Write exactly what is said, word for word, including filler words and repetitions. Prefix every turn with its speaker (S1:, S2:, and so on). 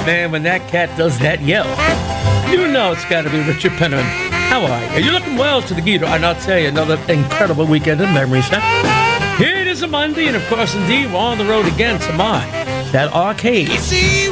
S1: Man, when that cat does that yell, you know it's got to be Richard Penniman. How are you? You're looking well to the Guido. And I'll tell you, another incredible weekend of memories, huh? Here it is a Monday, and of course, indeed, we're on the road again to my, that arcade.